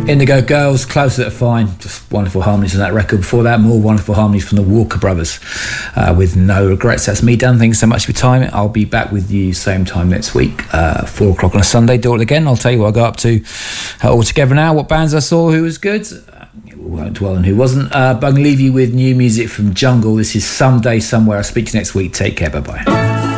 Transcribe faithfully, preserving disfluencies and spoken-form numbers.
Indigo Girls, Closer to Fine, just wonderful harmonies on that record. Before that, more wonderful harmonies from the Walker Brothers uh, with No Regrets. That's me done. Thanks so much for your time. I'll be back with you same time next week, uh, four o'clock on a Sunday. Do it again. I'll tell you what I got up to uh, all together now, what bands I saw, who was good. Uh, we won't dwell on who wasn't. Uh, but I'm going to leave you with new music from Jungle. This is Someday Somewhere. I'll speak to you next week. Take care. Bye-bye.